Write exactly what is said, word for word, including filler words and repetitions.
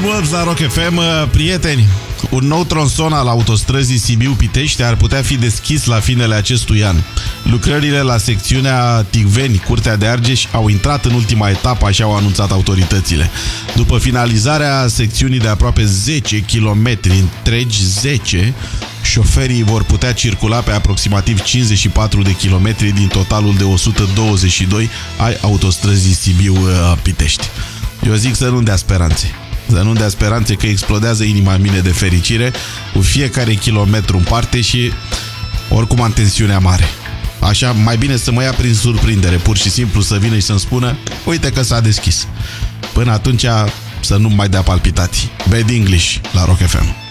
Stephen Wolves la Rock F M. Prieteni, un nou tronson al autostrăzii Sibiu-Pitești ar putea fi deschis la finele acestui an. Lucrările la secțiunea Ticveni-Curtea de Argeș au intrat în ultima etapă, așa au anunțat autoritățile. După finalizarea secțiunii de aproape zece kilometri întregi, zece, șoferii vor putea circula pe aproximativ cincizeci și patru de kilometri din totalul de o sută douăzeci și doi ai autostrăzii Sibiu-Pitești. Eu zic să nu dea speranțe. Să nu dea speranțe, că explodează inima în mine de fericire cu fiecare kilometru în parte și oricum am tensiunea mare. Așa, mai bine să mă ia prin surprindere, pur și simplu să vină și să-mi spună: uite că s-a deschis. Până atunci să nu mai dea palpitații. Bad English la Rock F M.